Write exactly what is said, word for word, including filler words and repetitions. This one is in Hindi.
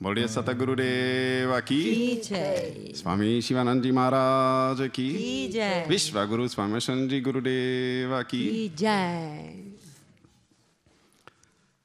बोलिए सतगुरुदेव की जय। स्वामी शिवानंद जी महाराज की जय। विश्व गुरु स्वामी शरण जी गुरुदेव की जय।